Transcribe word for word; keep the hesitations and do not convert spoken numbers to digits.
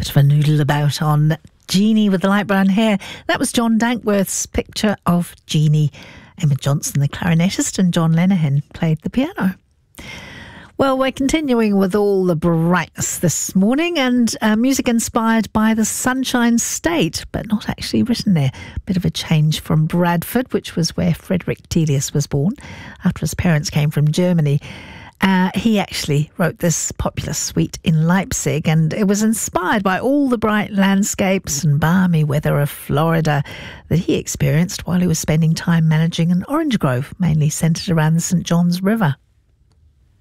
Bit of a noodle about on Jeannie with the light brown hair. That was John Dankworth's picture of Jeannie. Emma Johnson, the clarinetist, and John Lenihan played the piano. Well, we're continuing with all the brightness this morning, and uh, music inspired by the Sunshine State, but not actually written there. Bit of a change from Bradford, which was where Frederick Delius was born, after his parents came from Germany. Uh, he actually wrote this popular suite in Leipzig, and it was inspired by all the bright landscapes and balmy weather of Florida that he experienced while he was spending time managing an orange grove, mainly centred around the Saint Johns River.